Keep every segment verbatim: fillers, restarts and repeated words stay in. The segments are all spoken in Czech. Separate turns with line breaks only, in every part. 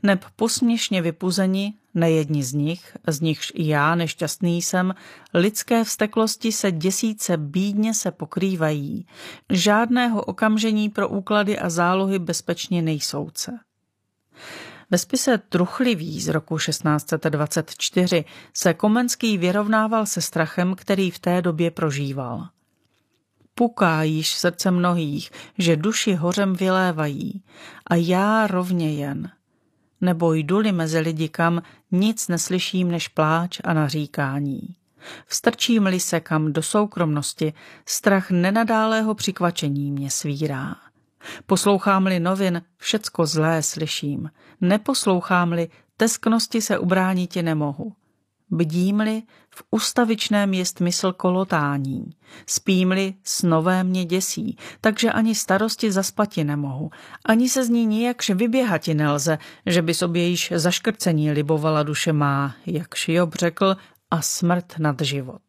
Neb posměšně vypuzeni, nejedni z nich, z nichž i já nešťastný jsem, lidské vzteklosti se děsíce bídně se pokrývají, žádného okamžení pro úklady a zálohy bezpečně nejsouce. Ve spise Truchlivý z roku šestnáct set dvacet čtyři se Komenský vyrovnával se strachem, který v té době prožíval. Puká již srdce mnohých, že duši hořem vylévají, a já rovně jen. Nebo jdu-li mezi lidi kam, nic neslyším než pláč a naříkání. Vstrčím-li se kam do soukromnosti, strach nenadálého přikvačení mě svírá. Poslouchám-li novin, všecko zlé slyším. Neposlouchám-li, tesknosti se ubrániti nemohu. Bdím-li, v ustavičném jest mysl kolotání. Spím-li, snové mě děsí, takže ani starosti zaspati nemohu. Ani se z ní nijakž vyběhati nelze, že by sobě již zaškrcení libovala duše má, jak Šiob řekl, a smrt nad život.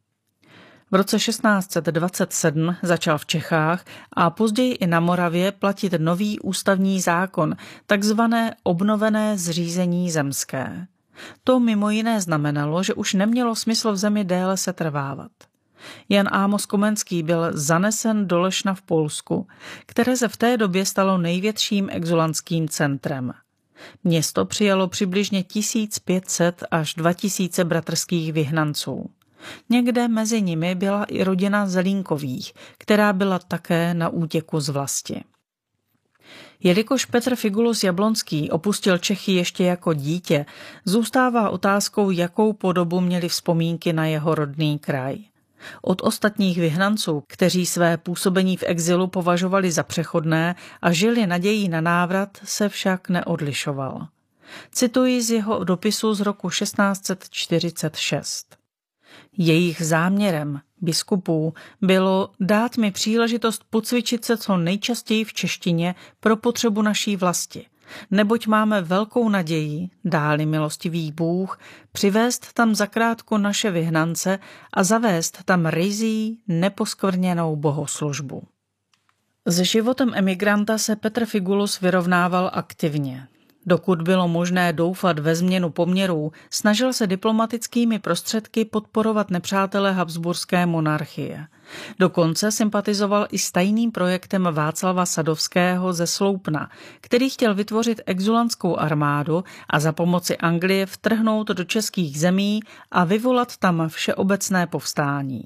V roce šestnáct set dvacet sedm začal v Čechách a později i na Moravě platit nový ústavní zákon, takzvané obnovené zřízení zemské. To mimo jiné znamenalo, že už nemělo smysl v zemi déle se trvávat. Jan Amos Komenský byl zanesen do Lešna v Polsku, které se v té době stalo největším exulantským centrem. Město přijalo přibližně tisíc pět set až dva tisíce bratrských vyhnanců. Někde mezi nimi byla i rodina Zelínkových, která byla také na útěku z vlasti. Jelikož Petr Figulus Jablonský opustil Čechy ještě jako dítě, zůstává otázkou, jakou podobu měly vzpomínky na jeho rodný kraj. Od ostatních vyhnanců, kteří své působení v exilu považovali za přechodné a žili nadějí na návrat, se však neodlišoval. Cituji z jeho dopisu z roku šestnáct set čtyřicet šest. Jejich záměrem, biskupů, bylo dát mi příležitost pocvičit se co nejčastěji v češtině pro potřebu naší vlasti, neboť máme velkou naději, dá-li milostivý Bůh, přivést tam zakrátko naše vyhnance a zavést tam ryzí, neposkvrněnou bohoslužbu. S životem emigranta se Petr Figulus vyrovnával aktivně. Dokud bylo možné doufat ve změnu poměrů, snažil se diplomatickými prostředky podporovat nepřátele habsburské monarchie. Dokonce sympatizoval i s tajným projektem Václava Sadovského ze Sloupna, který chtěl vytvořit exulantskou armádu a za pomoci Anglie vtrhnout do českých zemí a vyvolat tam všeobecné povstání.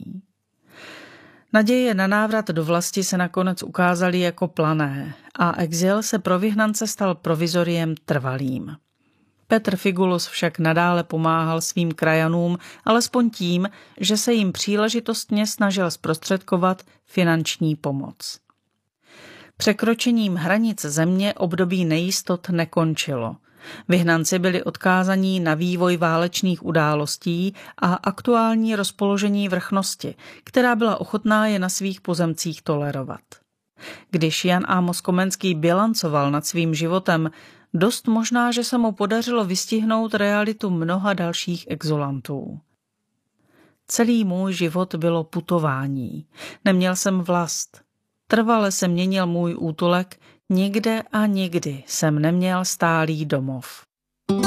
Naděje na návrat do vlasti se nakonec ukázaly jako plané a exil se pro vyhnance stal provizoriem trvalým. Petr Figulus však nadále pomáhal svým krajanům alespoň tím, že se jim příležitostně snažil zprostředkovat finanční pomoc. Překročením hranic země období nejistot nekončilo. Vyhnanci byli odkázaní na vývoj válečných událostí a aktuální rozpoložení vrchnosti, která byla ochotná je na svých pozemcích tolerovat. Když Jan Amos Komenský bilancoval nad svým životem, dost možná, že se mu podařilo vystihnout realitu mnoha dalších exulantů. Celý můj život bylo putování. Neměl jsem vlast. Trvale se měnil můj útulek, nikde a nikdy jsem neměl stálý domov.